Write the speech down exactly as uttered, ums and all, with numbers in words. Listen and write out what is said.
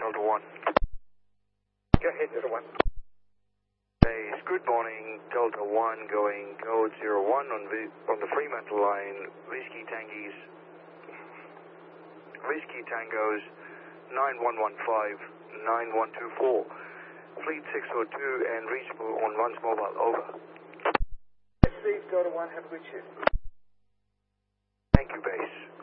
Delta one. Go ahead, Delta one. Base, good morning, Delta one going code zero one on the, on the Fremantle line, Whiskey Tangies, Whiskey Tangos, nine one one five, nine one two four, Fleet six oh two and reachable on Runs Mobile, over. Steve, Delta one, have a good shift. Thank you, base.